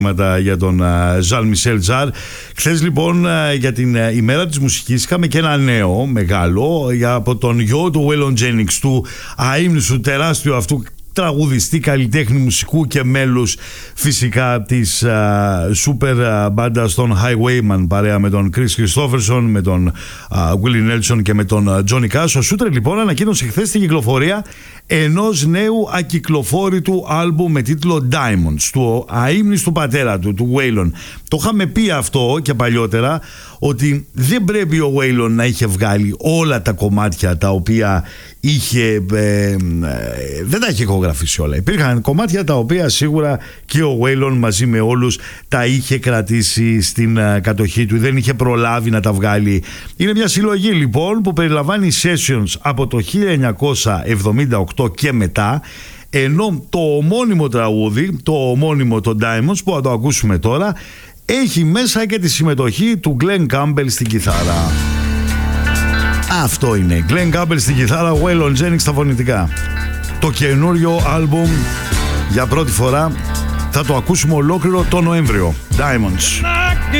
για τον Ζαν Μισελ Ζαρ. Χθες λοιπόν για την ημέρα της μουσικής είχαμε και ένα νέο μεγάλο από τον γιο του Waylon Jennings, του αείμνησου τεράστιου αυτού τραγουδιστή, καλλιτέχνη μουσικού και μέλους φυσικά της super μπάντας των Highwayman, παρέα με τον Chris Christopherson, με τον Willie Nelson και με τον Johnny Cash. Ο Σούτερ λοιπόν ανακοίνωσε χθες την κυκλοφορία ενός νέου ακυκλοφόρητου άλμπουμ με τίτλο Diamonds, του αείμνηστου πατέρα του Waylon. Το είχαμε πει αυτό και παλιότερα, ότι δεν πρέπει ο Waylon να είχε βγάλει όλα τα κομμάτια τα οποία είχε, δεν τα είχε ηχογραφήσει όλα. Υπήρχαν κομμάτια τα οποία σίγουρα και ο Waylon μαζί με όλους τα είχε κρατήσει στην κατοχή του, δεν είχε προλάβει να τα βγάλει. Είναι μια συλλογή λοιπόν που περιλαμβάνει sessions από το 1978 και μετά, ενώ το ομώνυμο τραγούδι, το ομώνυμο το Diamonds που θα το ακούσουμε τώρα, έχει μέσα και τη συμμετοχή του Glenn Campbell στην κιθάρα. Αυτό είναι, Glenn Campbell στην κιθάρα, Waylon Jennings στα φωνητικά. Το καινούριο άλμπουμ για πρώτη φορά θα το ακούσουμε ολόκληρο το Νοέμβριο. Diamonds.